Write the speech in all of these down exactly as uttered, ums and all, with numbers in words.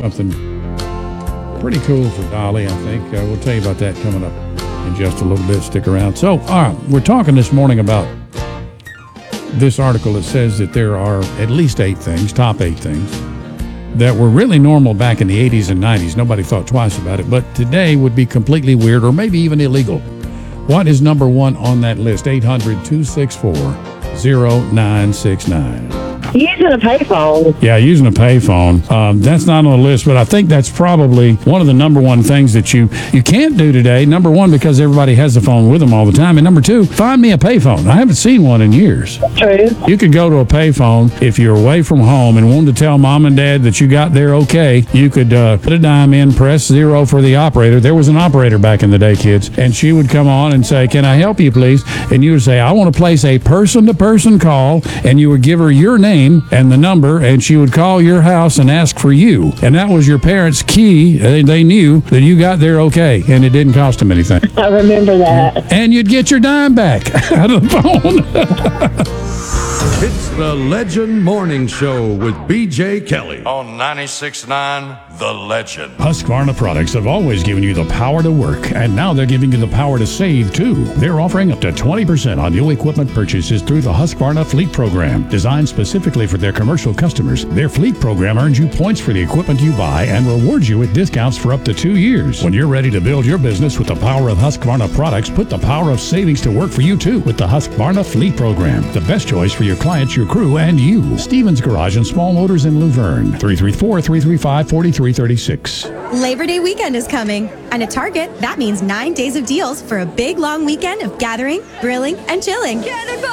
something pretty cool for Dolly, I think. Uh, we'll tell you about that coming up in just a little bit. Stick around. So, all right, we're talking this morning about this article that says that there are at least eight things, top eight things, that were really normal back in the eighties and nineties. Nobody thought twice about it, but today would be completely weird or maybe even illegal. What is number one on that list? eight hundred, two six four, zero nine six nine. Using a payphone. Yeah, using a payphone. Um, that's not on the list, but I think that's probably one of the number one things that you, you can't do today. Number one, because everybody has a phone with them all the time. And number two, find me a payphone. I haven't seen one in years. True. You could go to a payphone if you're away from home and wanted to tell mom and dad that you got there okay. You could uh, put a dime in, press zero for the operator. There was an operator back in the day, kids, and she would come on and say, "Can I help you, please?" And you would say, "I want to place a person-to-person call," and you would give her your name and the number, and she would call your house and ask for you. And that was your parents' key. They, they knew that you got there okay, and it didn't cost them anything. I remember that. And you'd get your dime back out of the phone. It's the Legend Morning Show with B J Kelly on ninety-six point nine The Legend. Husqvarna products have always given you the power to work, and now they're giving you the power to save, too. They're offering up to twenty percent on new equipment purchases through the Husqvarna Fleet Program. Designed specifically for their commercial customers, their Fleet Program earns you points for the equipment you buy and rewards you with discounts for up to two years. When you're ready to build your business with the power of Husqvarna products, put the power of savings to work for you, too, with the Husqvarna Fleet Program. The best choice for your clients, your crew, and you. Stevens Garage and Small Motors in Luverne. three three four, three three five, four three three six. Labor Day weekend is coming, and at Target, that means nine days of deals for a big, long weekend of gathering, grilling, and chilling. Cannonball!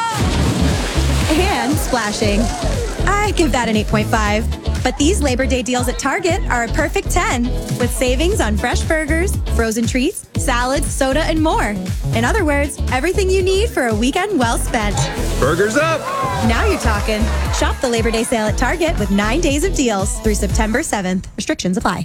And splashing. I give that an eight point five. But these Labor Day deals at Target are a perfect ten, with savings on fresh burgers, frozen treats, salads, soda, and more. In other words, everything you need for a weekend well spent. Burgers up! Now you're talking. Shop the Labor Day sale at Target with nine days of deals through September seventh. Restrictions apply.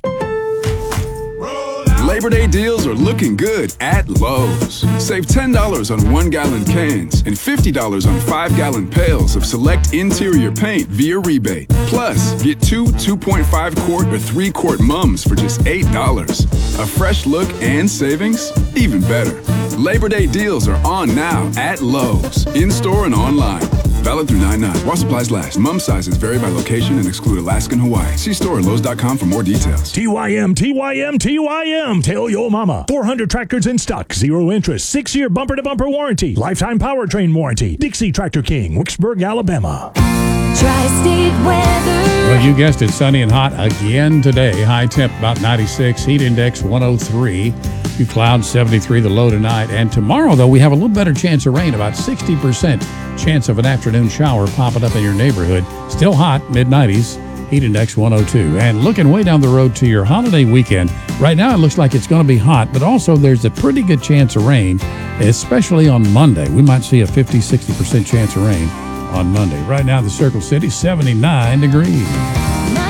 Labor Day deals are looking good at Lowe's. Save ten dollars on one-gallon cans and fifty dollars on five-gallon pails of select interior paint via rebate. Plus, get two two point five quart or three quart mums for just eight dollars. A fresh look and savings? Even better. Labor Day deals are on now at Lowe's, in-store and online. Valid through nine nine. While supplies last. Mum sizes vary by location and exclude Alaska and Hawaii. See store at Lowe's dot com for more details. T Y M, T Y M, T Y M. Tell your mama. four hundred tractors in stock. Zero interest. Six-year bumper-to-bumper warranty. Lifetime powertrain warranty. Dixie Tractor King, Wicksburg, Alabama. Tri-State weather. Well, you guessed it, sunny and hot again today. High temp about ninety-six. Heat index one oh three. Few clouds, seventy-three the low tonight. And tomorrow, though, we have a little better chance of rain, about sixty percent chance of an afternoon shower popping up in your neighborhood. Still hot, mid nineties. Heat index one oh two. And looking way down the road to your holiday weekend, right now it looks like it's going to be hot, but also there's a pretty good chance of rain, especially on Monday. We might see a fifty, sixty percent chance of rain on Monday. Right now, the Circle City, seventy-nine degrees.